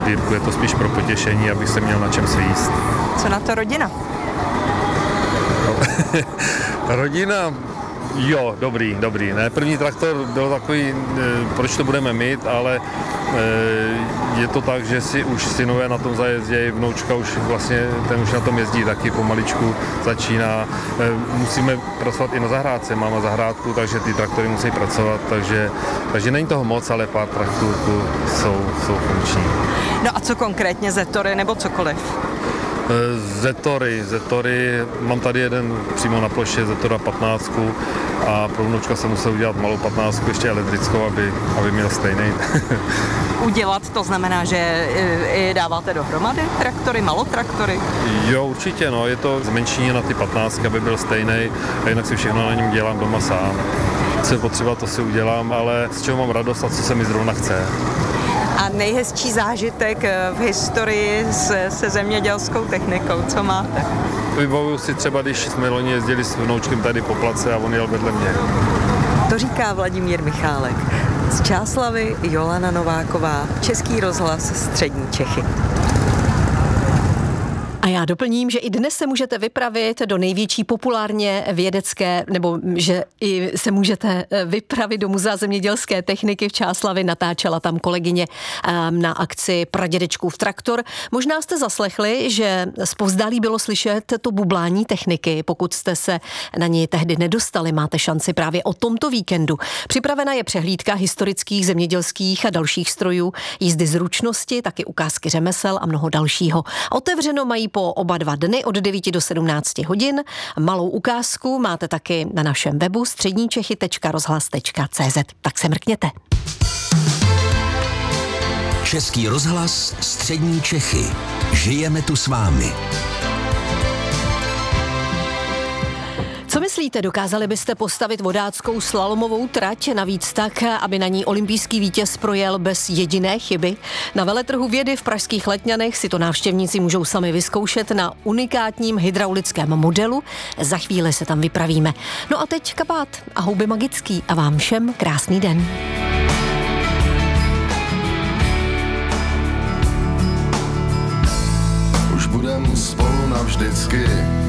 Jirku je to spíš pro potěšení, abych se měl na čem svíst. Co na to rodina? Rodina, jo, dobrý. Ne, první traktor byl takový, proč to budeme mít, ale je to tak, že si už synové na tom zajezdějí, vnoučka už vlastně, ten už na tom jezdí taky pomaličku, začíná. Musíme pracovat i na zahrádce, máme zahrádku, takže ty traktory musí pracovat, takže není toho moc, ale pár traktorů jsou funkční. No a co konkrétně, Zetory nebo cokoliv? Zetory, mám tady jeden přímo na ploše, Zetora 15 a pro vnučka jsem musel udělat malou 15, ještě elektrickou, aby měl stejný. Udělat, to znamená, že dáváte dohromady traktory, malotraktory? Jo, určitě, no, je to zmenšení na ty 15, aby byl stejný a jinak si všechno na něm dělám doma sám. Co je potřeba, to si udělám, ale z čeho mám radost a co se mi zrovna chce. A nejhezčí zážitek v historii se zemědělskou technikou, co máte? Vybavuju si třeba, když jsme loni jezdili s vnoučkem tady po place a on jel vedle mě. To říká Vladimír Michálek. Z Čáslavi Jolana Nováková, Český rozhlas Střední Čechy. A já doplním, že i dnes se můžete vypravit do největší populárně vědecké, nebo že i se můžete vypravit do Muzea zemědělské techniky v Čáslavi. Natáčela tam kolegyně na akci Pradědečkův traktor. Možná jste zaslechli, že zpovzdálí bylo slyšet to bublání techniky. Pokud jste se na něj tehdy nedostali, máte šanci právě o tomto víkendu. Připravena je přehlídka historických, zemědělských a dalších strojů, jízdy zručnosti, taky ukázky řemesel a mnoho dalšího. Otevřeno mají po oba 2 dny od 9 do 17 hodin. Malou ukázku máte taky na našem webu středničechy.rozhlas.cz. Tak se mrkněte. Český rozhlas Střední Čechy. Žijeme tu s vámi. Co myslíte, dokázali byste postavit vodáckou slalomovou trať, navíc tak, aby na ní olympijský vítěz projel bez jediné chyby? Na veletrhu vědy v pražských Letňanech si to návštěvníci můžou sami vyzkoušet na unikátním hydraulickém modelu. Za chvíli se tam vypravíme. No a teď kabát a houby magický a vám všem krásný den. Už budem spolu navždycky.